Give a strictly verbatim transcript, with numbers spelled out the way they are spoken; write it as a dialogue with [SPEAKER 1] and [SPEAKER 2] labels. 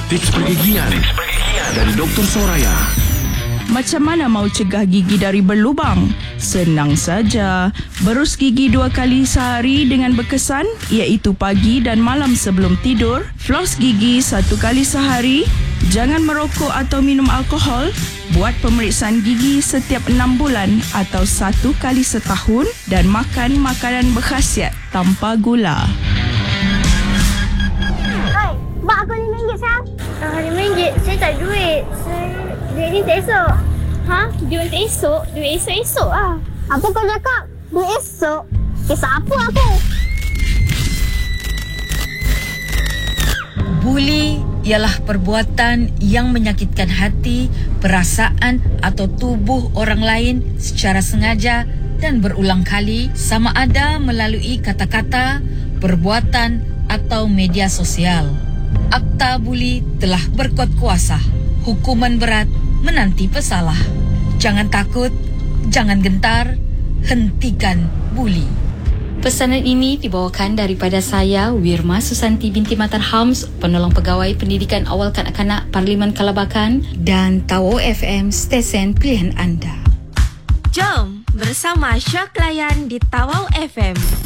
[SPEAKER 1] Tips pergigian, Tips pergigian dari Doktor Soraya.
[SPEAKER 2] Macam mana mau cegah gigi dari berlubang? Senang saja. Berus gigi dua kali sehari dengan berkesan, iaitu pagi dan malam sebelum tidur. Floss gigi satu kali sehari. Jangan merokok atau minum alkohol. Buat pemeriksaan gigi setiap enam bulan atau satu kali setahun. Dan makan makanan berkhasiat tanpa gula.
[SPEAKER 3] Oi, buat aku lima ringgit, Sam. Ah, lima ringgit? Saya tak ada duit. Saya... Duit ni tak esok.
[SPEAKER 4] Ha? Duit tak esok? Duit esok-esok lah.
[SPEAKER 3] Apa kau cakap? Duit esok? Kisah apa aku?
[SPEAKER 5] Buli ialah perbuatan yang menyakitkan hati, perasaan atau tubuh orang lain secara sengaja dan berulang kali, sama ada melalui kata-kata, perbuatan atau media sosial. Akta Buli telah berkuat kuasa. Hukuman berat menanti pesalah. Jangan takut, jangan gentar, hentikan buli.
[SPEAKER 4] Pesanan ini dibawakan daripada saya, Wirma Susanti binti Matan Hams, penolong pegawai pendidikan awal kanak-kanak Parlimen Kalabakan dan Tawau F M, stesen pilihan anda.
[SPEAKER 6] Jom bersama Syok Layan di Tawau F M.